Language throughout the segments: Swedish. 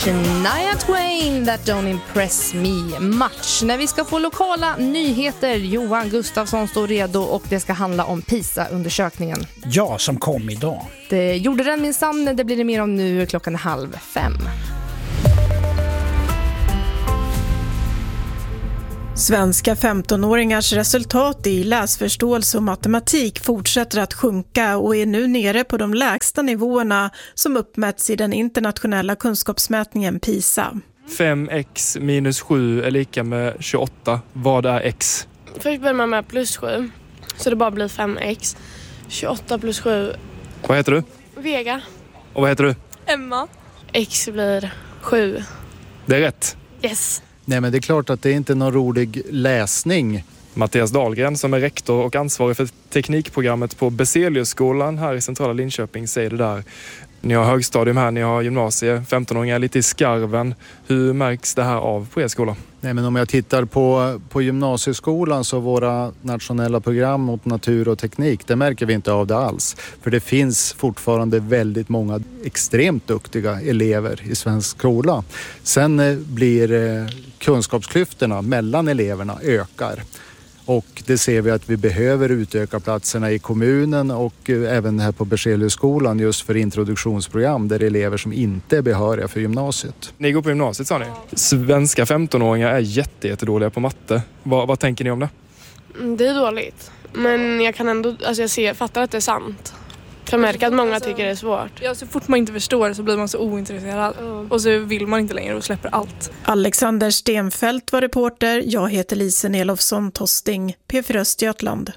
Shania Twain, That Don't Impress Me Much. När vi ska få lokala nyheter, Johan Gustafsson står redo och det ska handla om PISA-undersökningen. Ja, som kom idag. Det gjorde den minsann, det blir det mer om nu 4:30. Svenska 15-åringars resultat i läsförståelse och matematik fortsätter att sjunka och är nu nere på de lägsta nivåerna som uppmätts i den internationella kunskapsmätningen PISA. 5x minus 7 är lika med 28. Vad är x? Först börjar man med plus 7, så det bara blir 5x. 28 plus 7. Vad heter du? Vega. Och vad heter du? Emma. X blir 7. Det är rätt. Yes. Nej, men det är klart att det inte är någon rolig läsning. Mattias Dahlgren som är rektor och ansvarig för teknikprogrammet på Berzeliusskolan här i centrala Linköping säger det där. Ni har högstadium här, ni har gymnasie, 15-åringar lite i skarven. Hur märks det här av på er skola? Nej, men om jag tittar på gymnasieskolan så våra nationella program mot natur och teknik, det märker vi inte av det alls. För det finns fortfarande väldigt många extremt duktiga elever i svensk skola. Sen blir kunskapsklyftorna mellan eleverna ökar. Och det ser vi att vi behöver utöka platserna i kommunen och även här på Berzeliusskolan just för introduktionsprogram där elever som inte är behöriga för gymnasiet. Ni går på gymnasiet sa ni. Svenska 15-åringar är jättedåliga på matte. Vad tänker ni om det? Det är dåligt. Men jag kan ändå, jag fattar att det är sant. Jag märker att många tycker det är svårt. Ja, så fort man inte förstår så blir man så ointresserad. Och så vill man inte längre och släpper allt. Alexander Stenfält var reporter. Jag heter Lisen Elofsson Tosting, P4 Östergötland.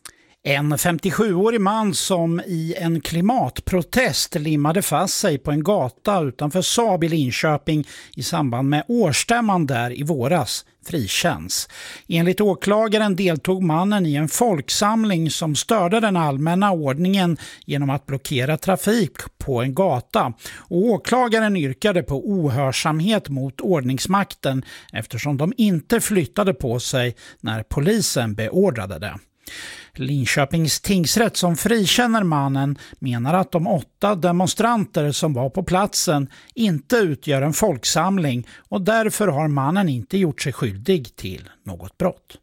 En 57-årig man som i en klimatprotest limmade fast sig på en gata utanför Saab i Linköping i samband med årsstämman där i våras frikänns. Enligt åklagaren deltog mannen i en folksamling som störde den allmänna ordningen genom att blockera trafik på en gata. Och åklagaren yrkade på ohörsamhet mot ordningsmakten eftersom de inte flyttade på sig när polisen beordrade det. Linköpings tingsrätt som frikänner mannen menar att de 8 demonstranter som var på platsen inte utgör en folksamling och därför har mannen inte gjort sig skyldig till något brott.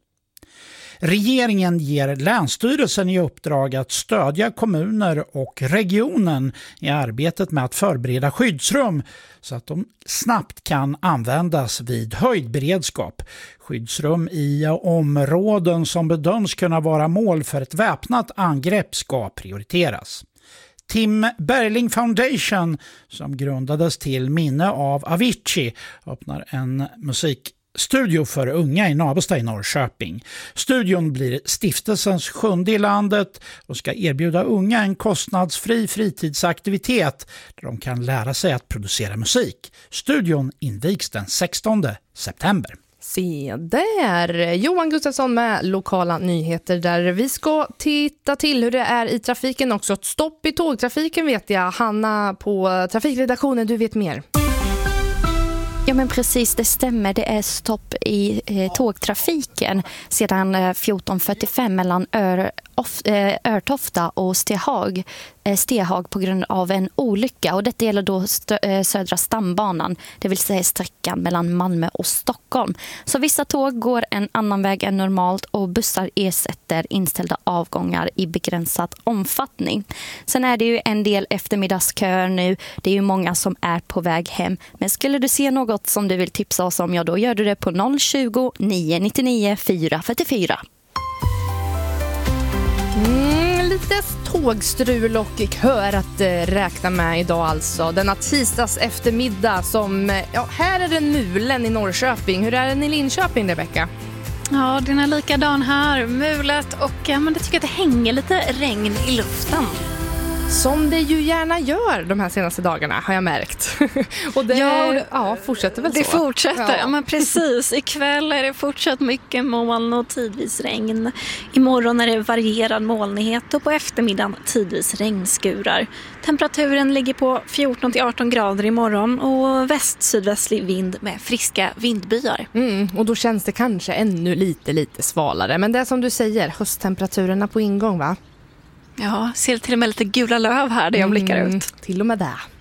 Regeringen ger Länsstyrelsen i uppdrag att stödja kommuner och regionen i arbetet med att förbereda skyddsrum så att de snabbt kan användas vid höjd beredskap. Skyddsrum i områden som bedöms kunna vara mål för ett väpnat angrepp ska prioriteras. Tim Berling Foundation, som grundades till minne av Avicii, öppnar en musikstudio för unga i Navestad i Norrköping. Studion blir stiftelsens 7:e i landet och ska erbjuda unga en kostnadsfri fritidsaktivitet där de kan lära sig att producera musik. Studion invigs den 16 september. Se där, Johan Gustafsson med lokala nyheter där vi ska titta till hur det är i trafiken också. Ett stopp i tågtrafiken vet jag. Hanna på trafikredaktionen, du vet mer. Ja men precis, det stämmer. Det är stopp i tågtrafiken sedan 14:45 mellan Örtofta och Stehag på grund av en olycka. Och detta gäller då södra stambanan, det vill säga sträckan mellan Malmö och Stockholm. Så vissa tåg går en annan väg än normalt och bussar ersätter inställda avgångar i begränsad omfattning. Sen är det ju en del eftermiddagsköer nu. Det är ju många som är på väg hem. Men skulle du se något som du vill tipsa oss om, ja då gör du det på 020 999 444. Lite tågstrul och kör att räkna med idag alltså. Denna tisdags eftermiddag som, ja, här är den mulen i Norrköping. Hur är den i Linköping, Rebecka? Ja, den är likadan här. Mulet och men jag tycker att det hänger lite regn i luften. Som det ju gärna gör de här senaste dagarna, har jag märkt. Och det fortsätter väl så? Det fortsätter, ja men precis. Ikväll är det fortsatt mycket moln och tidvis regn. Imorgon är det varierad molnighet och på eftermiddagen tidvis regnskurar. Temperaturen ligger på 14-18 grader imorgon och väst-sydvästlig vind med friska vindbyar. Och då känns det kanske ännu lite svalare. Men det är som du säger, hösttemperaturerna på ingång, va? Ja, ser till och med lite gula löv här där jag blickar ut. Till och med det.